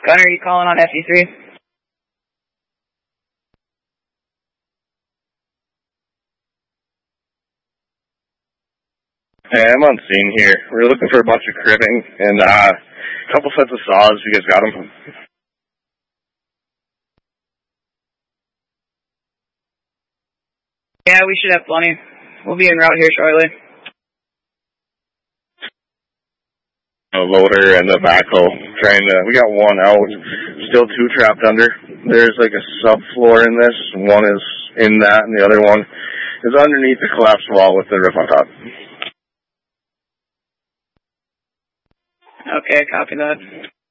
Gunner, you calling on FE3? Hey, I'm on scene here. We're looking for a bunch of cribbing and a couple sets of saws. You guys got them? Yeah, we should have plenty. We'll be en route here shortly. A loader and a backhoe. We got one out. Still two trapped under. There's like a subfloor in this. One is in that and the other one is underneath the collapsed wall with the roof on top. Okay, copy that.